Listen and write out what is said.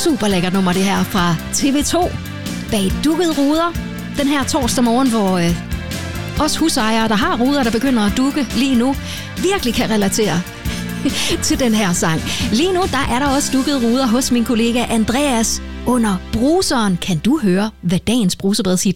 super lækkert nummer det her fra TV2. Bag dukkede ruder. Den her torsdag morgen, hvor os husejere, der har ruder, der begynder at dukke lige nu, virkelig kan relatere til den her sang. Lige nu, der er der også dukkede ruder hos min kollega Andreas under bruseren. Kan du høre, hvad dagens bruserbadshit